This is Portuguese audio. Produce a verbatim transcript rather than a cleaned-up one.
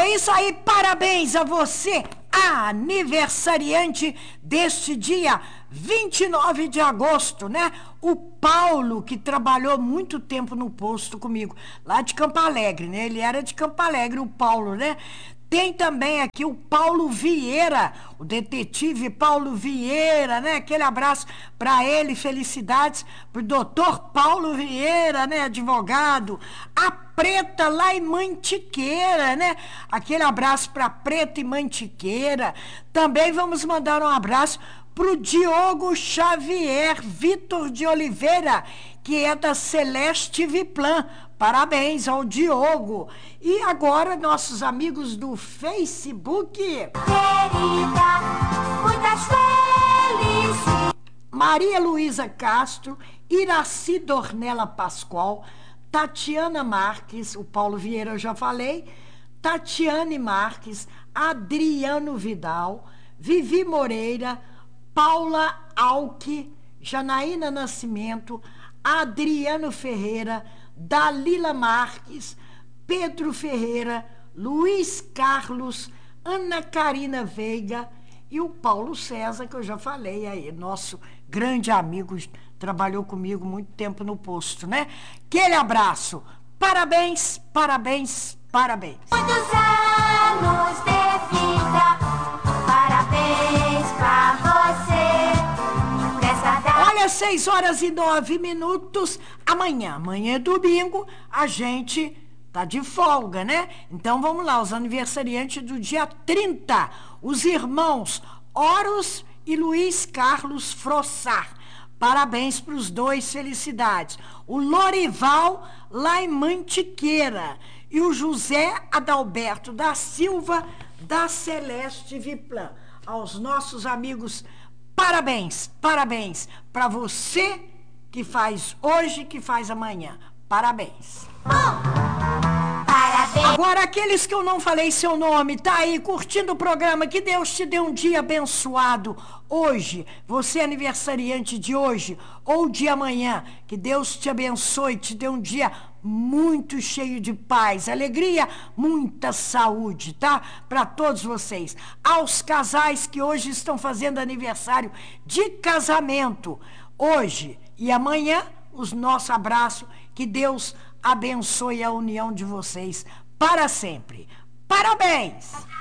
É isso aí, parabéns a você, aniversariante deste dia vinte e nove de agosto, né? O Paulo, que trabalhou muito tempo no posto comigo, lá de Campo Alegre, né? Ele era de Campo Alegre, o Paulo, né? Tem também aqui o Paulo Vieira, o detetive Paulo Vieira, né? Aquele abraço para ele, felicidades pro doutor Paulo Vieira, né? Advogado. A Preta lá em Mantiqueira, né? Aquele abraço para Preta e Mantiqueira. Também vamos mandar um abraço pro Diogo Xavier Vitor de Oliveira, que é da Celeste Viplan. Parabéns ao Diogo. E agora, nossos amigos do Facebook. Querida, muitas felicidades. Maria Luísa Castro, Iraci Dornella Pascoal, Tatiana Marques, o Paulo Vieira eu já falei, Tatiane Marques, Adriano Vidal, Vivi Moreira, Paula Alque, Janaína Nascimento, Adriano Ferreira, Dalila Marques, Pedro Ferreira, Luiz Carlos, Ana Karina Veiga e o Paulo César, que eu já falei aí, nosso grande amigo, trabalhou comigo muito tempo no posto, né? Aquele abraço, parabéns, parabéns, parabéns. Muitos anos de vida, parabéns pra você. Nessa data. Olha, seis horas e nove minutos, amanhã, amanhã é domingo, a gente tá de folga, né? Então vamos lá, os aniversariantes do dia trinta, os irmãos Horus e Luiz Carlos Frossar. Parabéns para os dois, felicidades. O Lorival, lá em Mantiqueira. E o José Adalberto da Silva, da Celeste Viplan. Aos nossos amigos, parabéns, parabéns para você que faz hoje, que faz amanhã. Parabéns. Parabéns. Agora, aqueles que eu não falei seu nome, tá aí curtindo o programa, que Deus te dê um dia abençoado hoje, você é aniversariante de hoje ou de amanhã, que Deus te abençoe, te dê um dia muito cheio de paz, alegria, muita saúde, tá? Para todos vocês. Aos casais que hoje estão fazendo aniversário de casamento, hoje e amanhã, os nosso abraço, que Deus abençoe a união de vocês para sempre. Parabéns!